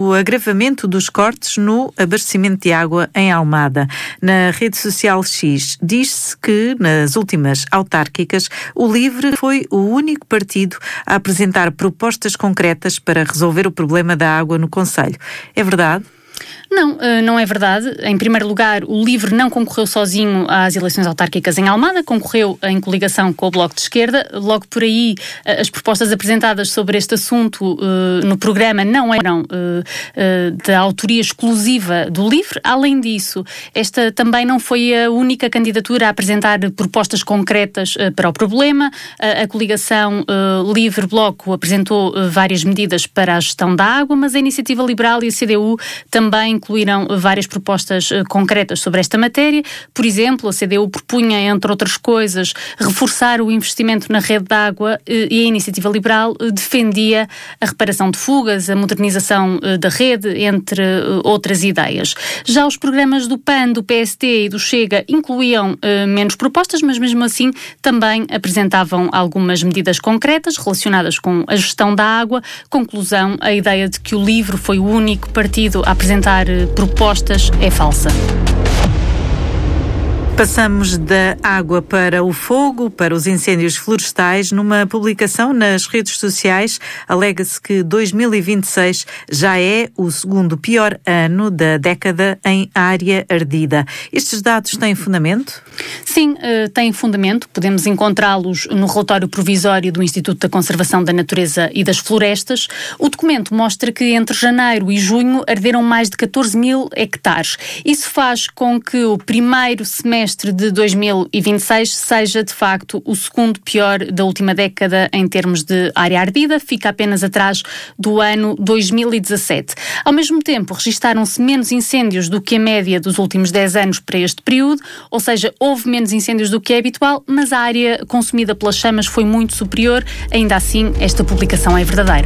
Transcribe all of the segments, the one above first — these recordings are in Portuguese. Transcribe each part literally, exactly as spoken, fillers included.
do agravamento dos cortes no abastecimento de água em Almada. Na rede social X, diz-se que, nas últimas autárquicas, o LIVRE foi o único partido a apresentar propostas concretas para resolver o problema da água no concelho. É verdade? Não, não é verdade. Em primeiro lugar, o LIVRE não concorreu sozinho às eleições autárquicas em Almada, concorreu em coligação com o Bloco de Esquerda. Logo por aí, as propostas apresentadas sobre este assunto uh, no programa não eram uh, uh, da autoria exclusiva do LIVRE. Além disso, esta também não foi a única candidatura a apresentar propostas concretas uh, para o problema. Uh, a coligação uh, LIVRE-Bloco apresentou uh, várias medidas para a gestão da água, mas a Iniciativa Liberal e a C D U também incluíram várias propostas uh, concretas sobre esta matéria. Por exemplo, a C D U propunha, entre outras coisas, reforçar o investimento na rede de água uh, e a Iniciativa Liberal uh, defendia a reparação de fugas, a modernização uh, da rede, entre uh, outras ideias. Já os programas do P A N, do P S D e do Chega incluíam uh, menos propostas, mas mesmo assim também apresentavam algumas medidas concretas relacionadas com a gestão da água. Conclusão, a ideia de que o LIVRE foi o único partido a apresentar propostas é falsa. Passamos da água para o fogo, para os incêndios florestais. Numa publicação nas redes sociais, alega-se que dois mil e vinte e seis já é o segundo pior ano da década em área ardida. Estes dados têm fundamento? Sim, uh, têm fundamento. Podemos encontrá-los no relatório provisório do Instituto da Conservação da Natureza e das Florestas. O documento mostra que entre janeiro e junho arderam mais de catorze mil hectares. Isso faz com que o primeiro semestre de dois mil e vinte e seis seja, de facto, o segundo pior da última década em termos de área ardida, fica apenas atrás do ano dois mil e dezassete. Ao mesmo tempo, registaram-se menos incêndios do que a média dos últimos dez anos para este período, ou seja, houve menos incêndios do que é habitual, mas a área consumida pelas chamas foi muito superior. Ainda assim, esta publicação é verdadeira.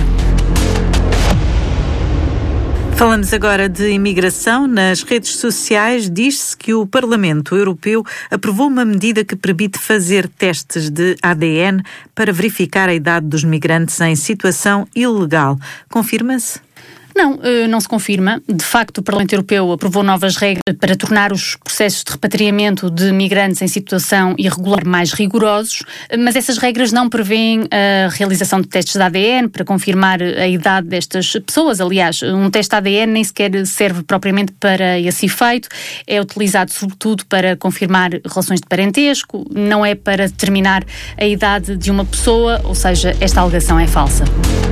Falamos agora de imigração. Nas redes sociais diz-se que o Parlamento Europeu aprovou uma medida que permite fazer testes de A D N para verificar a idade dos migrantes em situação ilegal. Confirma-se? Não, não se confirma. De facto, o Parlamento Europeu aprovou novas regras para tornar os processos de repatriamento de migrantes em situação irregular mais rigorosos, mas essas regras não prevêem a realização de testes de A D N para confirmar a idade destas pessoas. Aliás, um teste de A D N nem sequer serve propriamente para esse efeito. É utilizado sobretudo para confirmar relações de parentesco, não é para determinar a idade de uma pessoa, ou seja, esta alegação é falsa.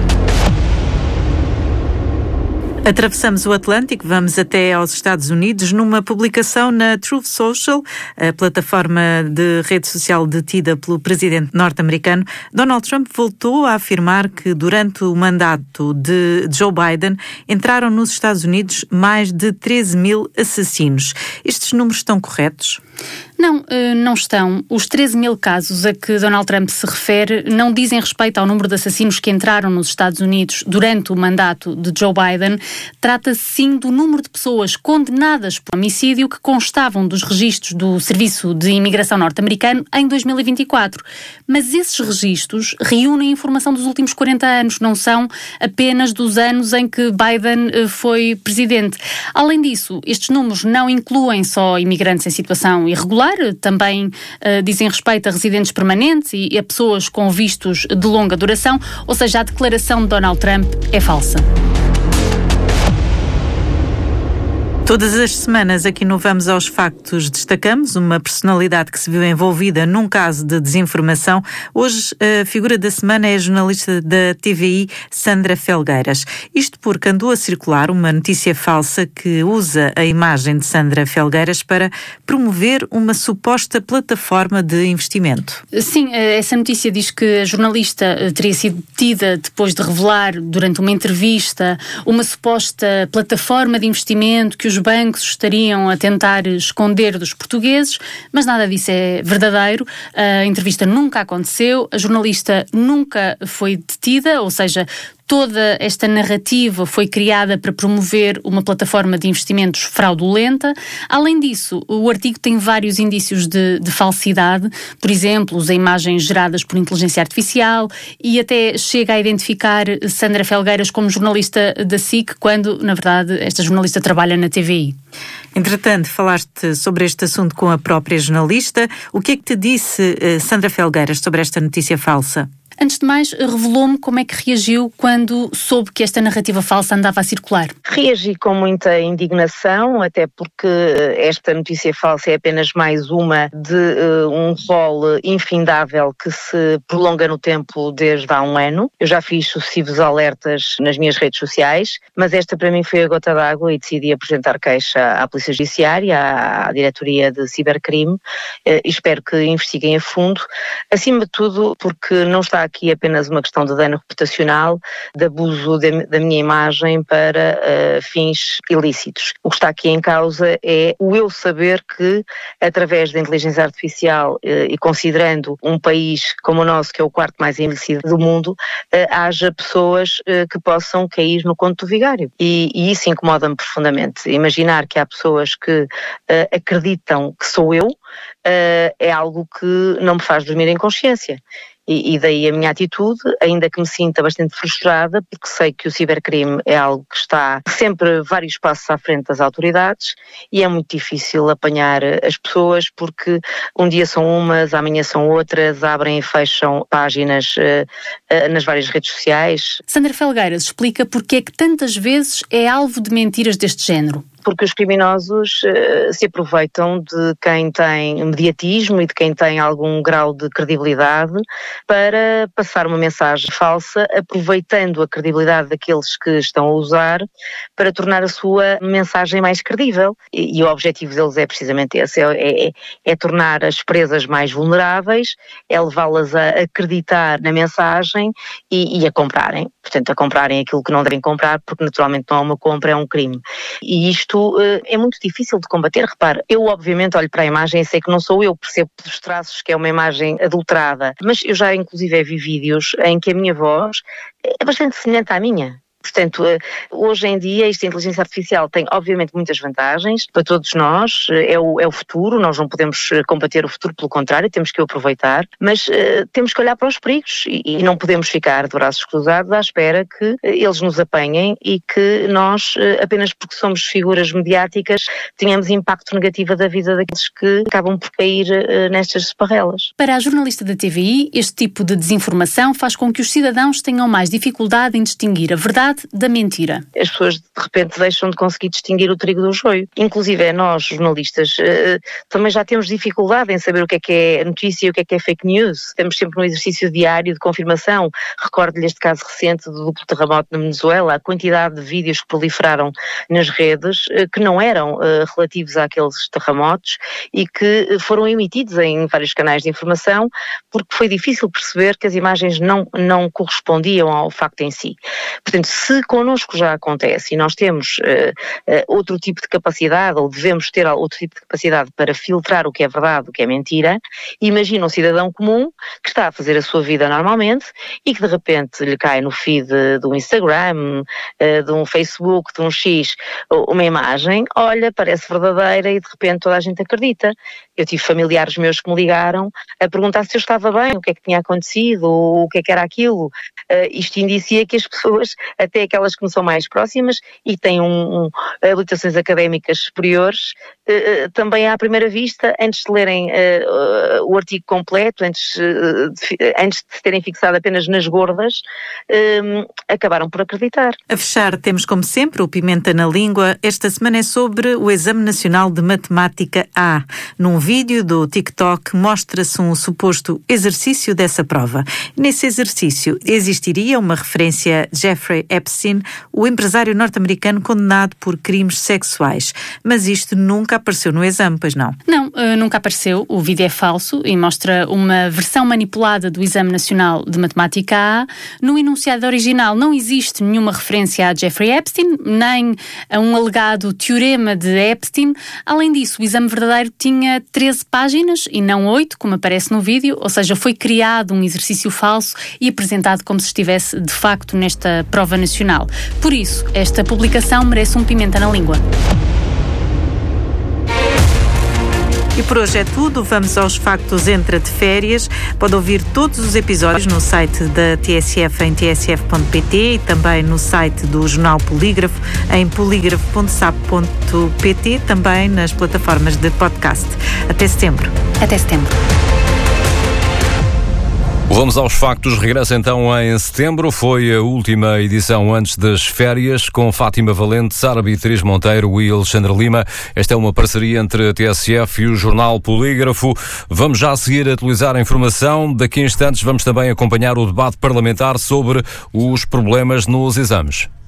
Atravessamos o Atlântico, vamos até aos Estados Unidos. Numa publicação na Truth Social, a plataforma de rede social detida pelo presidente norte-americano, Donald Trump voltou a afirmar que durante o mandato de Joe Biden entraram nos Estados Unidos mais de treze mil assassinos. Estes números estão corretos? Não, não estão. Os treze mil casos a que Donald Trump se refere não dizem respeito ao número de assassinos que entraram nos Estados Unidos durante o mandato de Joe Biden. Trata-se sim do número de pessoas condenadas por homicídio que constavam dos registros do Serviço de Imigração norte-americano em dois mil e vinte e quatro. Mas esses registros reúnem informação dos últimos quarenta anos, não são apenas dos anos em que Biden foi presidente. Além disso, estes números não incluem só imigrantes em situação irregular, também uh, dizem respeito a residentes permanentes e a pessoas com vistos de longa duração, ou seja, a declaração de Donald Trump é falsa. Todas as semanas aqui no Vamos aos Factos destacamos uma personalidade que se viu envolvida num caso de desinformação. Hoje a figura da semana é a jornalista da T V I, Sandra Felgueiras. Isto porque andou a circular uma notícia falsa que usa a imagem de Sandra Felgueiras para promover uma suposta plataforma de investimento. Sim, essa notícia diz que a jornalista teria sido detida depois de revelar durante uma entrevista uma suposta plataforma de investimento que os bancos estariam a tentar esconder dos portugueses, mas nada disso é verdadeiro. A entrevista nunca aconteceu, a jornalista nunca foi detida, ou seja, toda esta narrativa foi criada para promover uma plataforma de investimentos fraudulenta. Além disso, o artigo tem vários indícios de, de falsidade, por exemplo, usa imagens geradas por inteligência artificial e até chega a identificar Sandra Felgueiras como jornalista da S I C, quando, na verdade, esta jornalista trabalha na T V I. Entretanto, falaste sobre este assunto com a própria jornalista. O que é que te disse Sandra Felgueiras sobre esta notícia falsa? Antes de mais, revelou-me como é que reagiu quando soube que esta narrativa falsa andava a circular. Reagi com muita indignação, até porque esta notícia falsa é apenas mais uma de uh, um rol infindável que se prolonga no tempo desde há um ano. Eu já fiz sucessivos alertas nas minhas redes sociais, mas esta para mim foi a gota d'água e decidi apresentar queixa à Polícia Judiciária, à, à Diretoria de Cibercrime, uh, e espero que investiguem a fundo, acima de tudo porque não está aqui apenas uma questão de dano reputacional, de abuso de, da minha imagem para uh, fins ilícitos. O que está aqui em causa é o eu saber que, através da inteligência artificial uh, e considerando um país como o nosso, que é o quarto mais envelhecido do mundo, uh, haja pessoas uh, que possam cair no conto do vigário. E, e isso incomoda-me profundamente. Imaginar que há pessoas que uh, acreditam que sou eu uh, é algo que não me faz dormir em consciência. E, e daí a minha atitude, ainda que me sinta bastante frustrada, porque sei que o cibercrime é algo que está sempre vários passos à frente das autoridades e é muito difícil apanhar as pessoas porque um dia são umas, amanhã são outras, abrem e fecham páginas uh, uh, nas várias redes sociais. Sandra Felgueiras explica porque é que tantas vezes é alvo de mentiras deste género. Porque os criminosos uh, se aproveitam de quem tem mediatismo e de quem tem algum grau de credibilidade para passar uma mensagem falsa, aproveitando a credibilidade daqueles que estão a usar para tornar a sua mensagem mais credível. E, e o objetivo deles é precisamente esse, é, é, é tornar as presas mais vulneráveis, é levá-las a acreditar na mensagem e, e a comprarem. Portanto, a comprarem aquilo que não devem comprar, porque naturalmente não é uma compra, é um crime. E isto é muito difícil de combater. Repare, eu obviamente olho para a imagem e sei que não sou eu, percebo pelos traços que é uma imagem adulterada, mas eu já inclusive vi vídeos em que a minha voz é bastante semelhante à minha. Portanto, hoje em dia esta inteligência artificial tem obviamente muitas vantagens para todos nós, é o, é o futuro, nós não podemos combater o futuro, pelo contrário, temos que o aproveitar, mas uh, temos que olhar para os perigos e, e não podemos ficar de braços cruzados à espera que eles nos apanhem e que nós, uh, apenas porque somos figuras mediáticas, tenhamos impacto negativo da vida daqueles que acabam por cair uh, nestas esparrelas. Para a jornalista da T V I, este tipo de desinformação faz com que os cidadãos tenham mais dificuldade em distinguir a verdade da mentira. As pessoas de repente deixam de conseguir distinguir o trigo do joio. Inclusive nós, jornalistas, também já temos dificuldade em saber o que é que é notícia e o que é que é fake news. Estamos sempre num exercício diário de confirmação. Recordo-lhe este caso recente do duplo terremoto na Venezuela, a quantidade de vídeos que proliferaram nas redes que não eram relativos àqueles terremotos e que foram emitidos em vários canais de informação porque foi difícil perceber que as imagens não, não correspondiam ao facto em si. Portanto, se connosco já acontece e nós temos uh, uh, outro tipo de capacidade, ou devemos ter outro tipo de capacidade para filtrar o que é verdade, o que é mentira, imagina um cidadão comum que está a fazer a sua vida normalmente e que de repente lhe cai no feed de um Instagram, uh, de um Facebook, de um X, uma imagem, olha, parece verdadeira e de repente toda a gente acredita. Eu tive familiares meus que me ligaram a perguntar se eu estava bem, o que é que tinha acontecido, o que é que era aquilo. Uh, isto indicia que as pessoas, até aquelas que me são mais próximas e têm um, um, habilitações académicas superiores, uh, também à primeira vista, antes de lerem uh, uh, o artigo completo, antes, uh, de, antes de se terem fixado apenas nas gordas, uh, acabaram por acreditar. A fechar, temos como sempre o Pimenta na Língua. Esta semana é sobre o Exame Nacional de Matemática A. Num vídeo do TikTok mostra-se um suposto exercício dessa prova. Nesse exercício existiria uma referência a Jeffrey Epstein, Epstein, o empresário norte-americano condenado por crimes sexuais. Mas isto nunca apareceu no exame, pois não? Não, uh, nunca apareceu. O vídeo é falso e mostra uma versão manipulada do Exame Nacional de Matemática A. No enunciado original não existe nenhuma referência a Jeffrey Epstein, nem a um alegado teorema de Epstein. Além disso, o exame verdadeiro tinha treze páginas e não oito, como aparece no vídeo, ou seja, foi criado um exercício falso e apresentado como se estivesse de facto nesta prova nacional. Por isso, esta publicação merece um pimenta na língua. E por hoje é tudo. Vamos aos factos Entra de Férias. Pode ouvir todos os episódios no site da T S F em t s f ponto p t e também no site do Jornal Polígrafo em polígrafo ponto sap ponto p t, também nas plataformas de podcast. Até setembro. Até setembro. Vamos aos factos. Regressa então em setembro. Foi a última edição antes das férias, com Fátima Valente, Sara Beatriz Monteiro e Alexandre Lima. Esta é uma parceria entre a T S F e o Jornal Polígrafo. Vamos já a seguir a atualizar a informação. Daqui a instantes vamos também acompanhar o debate parlamentar sobre os problemas nos exames.